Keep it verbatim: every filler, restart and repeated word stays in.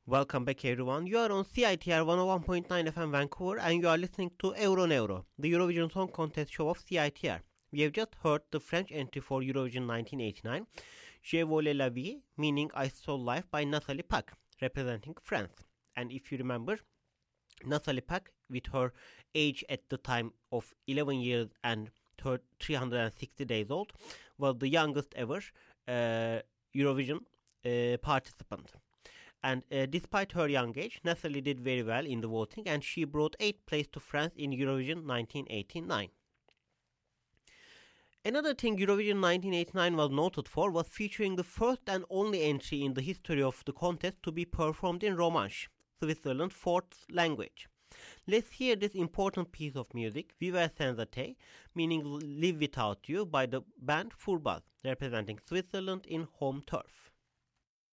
Welcome back, everyone. You are on C I T R one oh one point nine F M Vancouver and you are listening to Euro Neuro, the Eurovision Song Contest show of C I T R. We have just heard the French entry for Eurovision nineteen eighty-nine, Je vole la vie, meaning I stole life by Nathalie Pack, representing France. And if you remember, Nathalie Pack, with her age at the time of eleven years and three hundred sixty days old, was the youngest ever uh, Eurovision uh, participant. And uh, despite her young age, Nathalie did very well in the voting and she brought eighth place to France in Eurovision nineteen eighty-nine. Another thing Eurovision nineteen eighty-nine was noted for was featuring the first and only entry in the history of the contest to be performed in Romansh, Switzerland's fourth language. Let's hear this important piece of music, Vivere sans te, meaning Live Without You, by the band Furball, representing Switzerland in home turf.